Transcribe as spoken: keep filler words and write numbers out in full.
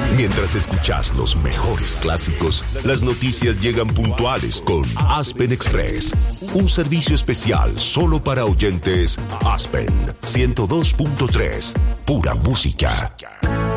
Mientras escuchas los mejores clásicos, las noticias llegan puntuales con Aspen Express. Un servicio especial solo para oyentes Aspen ciento dos punto tres. Pura música.